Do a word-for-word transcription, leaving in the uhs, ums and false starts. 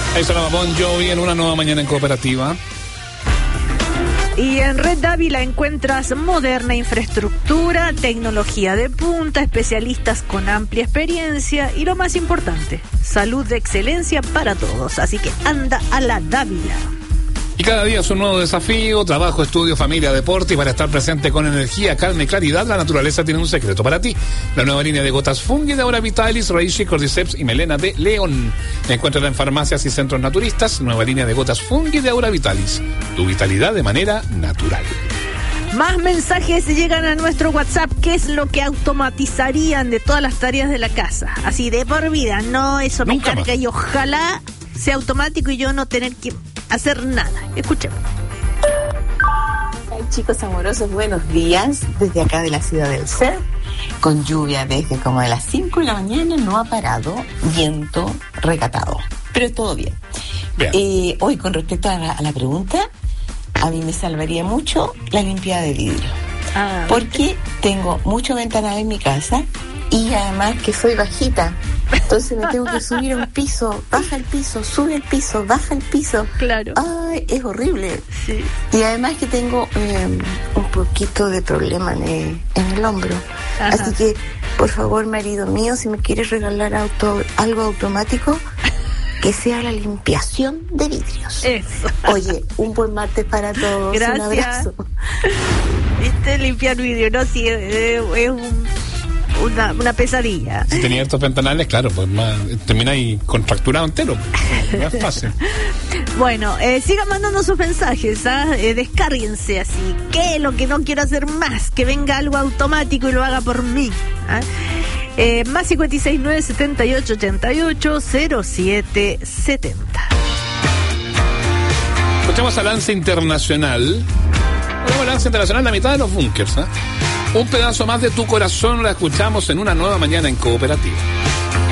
Ahí sonaba Bon Jovi en Una Nueva Mañana en Cooperativa. Y en Red Dávila encuentras moderna infraestructura, tecnología de punta, especialistas con amplia experiencia y lo más importante, salud de excelencia para todos. Así que anda a la Dávila. Y cada día es un nuevo desafío, trabajo, estudio, familia, deporte, y para estar presente con energía, calma y claridad, la naturaleza tiene un secreto para ti. La nueva línea de gotas Fungi de Aura Vitalis, Reishi, Cordyceps y Melena de León. Encuéntrala en farmacias y centros naturistas. Nueva línea de gotas Fungi de Aura Vitalis. Tu vitalidad de manera natural. Más mensajes llegan a nuestro WhatsApp. ¿Qué es lo que automatizarían de todas las tareas de la casa? Así de por vida, no eso me Nunca carga más. y ojalá sea automático y yo no tener que hacer nada. Escuchemos. Ay, chicos amorosos, buenos días. Desde acá de la ciudad del Ser, con lluvia desde como de las cinco de la mañana, no ha parado, viento recatado, pero todo bien. Bien. Eh, hoy, con respecto a la, a la pregunta, a mí me salvaría mucho la limpieza de vidrio, Ah, porque tengo mucho ventanal en mi casa y además que soy bajita. Entonces me tengo que subir a un piso, baja el piso, sube el piso, baja el piso. claro. Ay, es horrible. Sí. Y además que tengo eh, un poquito de problema en el, en el hombro. Ajá. Así que, por favor, marido mío, si me quieres regalar auto, algo automático, que sea la limpiación de vidrios. Eso. Oye, un buen martes para todos. Gracias. Un abrazo. ¿Viste? Limpiar vidrio, ¿no? Sí, es, es un, una, una pesadilla. Si tenía estos ventanales, claro, pues más, termina ahí contracturado entero. No es fácil. Bueno, eh, sigan mandando sus mensajes, ¿ah? Eh, descárguense así. ¿Qué es lo que no quiero hacer más? Que venga algo automático y lo haga por mí. ¿Ah? Eh, más cincuenta y seis, nueve, setenta y ocho, ochenta y ocho, cero siete setenta. Escuchamos a Lance Internacional. Bueno, Lance Internacional, la mitad de los bunkers, ¿eh? Un pedazo más de tu corazón, la escuchamos en Una Nueva Mañana en Cooperativa.